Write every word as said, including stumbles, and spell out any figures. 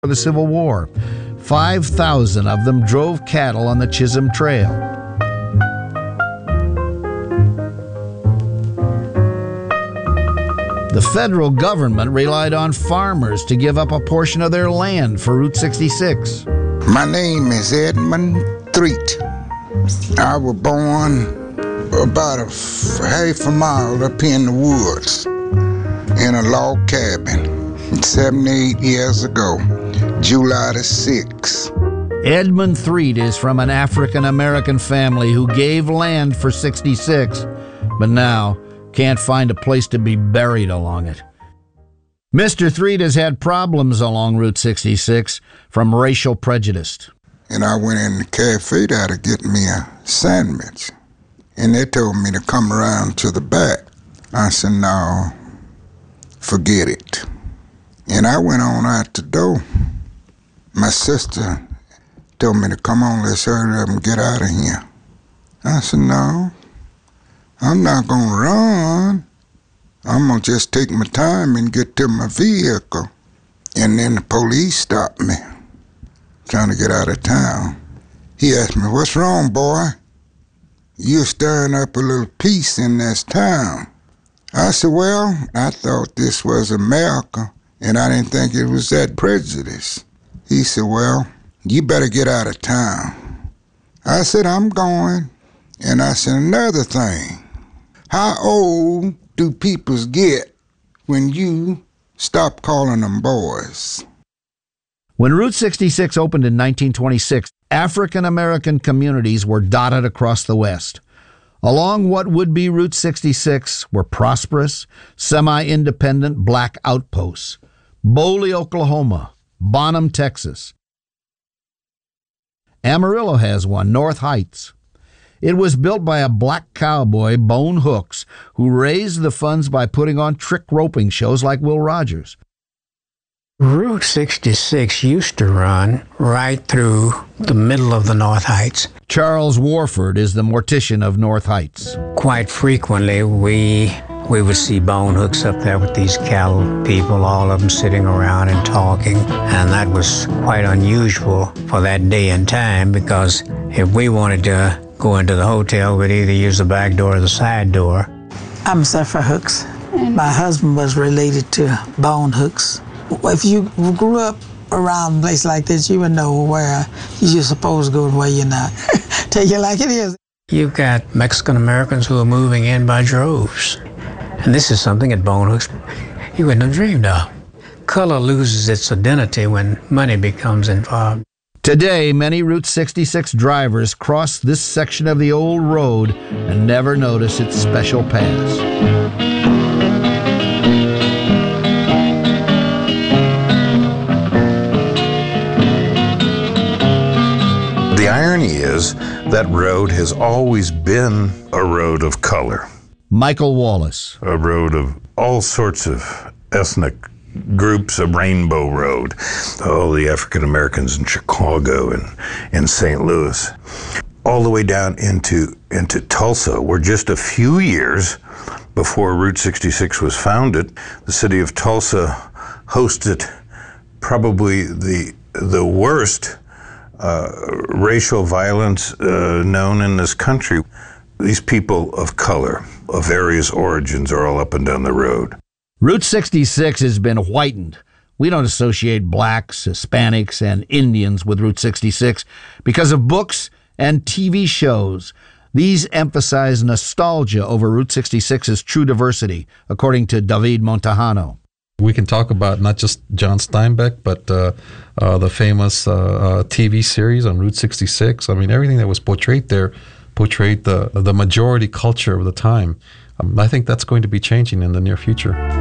for the Civil War. five thousand of them drove cattle on the Chisholm Trail. The federal government relied on farmers to give up a portion of their land for Route sixty-six. My name is Edmund Threet. I was born about a f- half a mile up in the woods in a log cabin seventy-eight years ago, July the sixth. Edmund Threet is from an African-American family who gave land for sixty-six, but now can't find a place to be buried along it. Mister Threet has had problems along Route sixty-six from racial prejudice. And I went in the cafe there to get me a sandwich, and they told me to come around to the back. I said, no, forget it. And I went on out the door. My sister told me to come on, let's hurry up and get out of here. I said, no, I'm not going to run. I'm going to just take my time and get to my vehicle. And then the police stopped me, trying to get out of town. He asked me, what's wrong, boy? You're stirring up a little peace in this town. I said, well, I thought this was America, and I didn't think it was that prejudice. He said, well, you better get out of town. I said, I'm going. And I said, another thing, how old do people get when you stop calling them boys? When Route sixty-six opened in nineteen twenty-six, African-American communities were dotted across the West. Along what would be Route sixty-six were prosperous, semi-independent black outposts. Boley, Oklahoma, Bonham, Texas. Amarillo has one, North Heights. It was built by a black cowboy, Bone Hooks, who raised the funds by putting on trick roping shows like Will Rogers. Route sixty-six used to run right through the middle of the North Heights. Charles Warford is the mortician of North Heights. Quite frequently, we we would see Bone Hooks up there with these cattle people, all of them sitting around and talking. And that was quite unusual for that day and time, because if we wanted to go into the hotel, we'd either use the back door or the side door. I'm Zephyr Hooks. My husband was related to Bone Hooks. If you grew up around a place like this, you would know where you're supposed to go and where you're not. Take it like it is. You've got Mexican Americans who are moving in by droves. And this is something at Bone Hooks you wouldn't have dreamed of. Color loses its identity when money becomes involved. Today, many Route sixty-six drivers cross this section of the old road and never notice its special pass. The irony is that road has always been a road of color. Michael Wallace. A road of all sorts of ethnic groups, a rainbow road. All the African Americans in Chicago and in Saint Louis. All the way down into, into Tulsa, where just a few years before Route sixty-six was founded, the city of Tulsa hosted probably the, the worst uh, racial violence uh, known in this country. These people of color, of various origins, are all up and down the road. Route sixty-six has been whitened. We don't associate blacks, Hispanics, and Indians with Route sixty-six because of books and T V shows. These emphasize nostalgia over Route sixty-six's true diversity, according to David Montejano. We can talk about not just John Steinbeck, but uh, uh, the famous uh, uh, T V series on Route sixty-six. I mean, everything that was portrayed there portrayed the the majority culture of the time. Um, I think that's going to be changing in the near future.